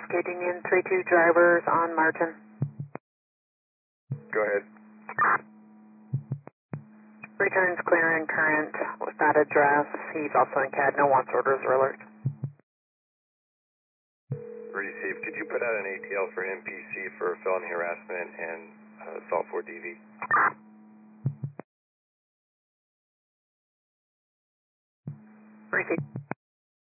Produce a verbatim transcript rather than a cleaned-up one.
Cascade Union three two drivers on Martin. Go ahead. Returns clear and current with that address. He's also in C A D. No wants, orders, or alerts. Received. Could you put out an A T L for N P C for felony harassment and uh, assault for D V? Received.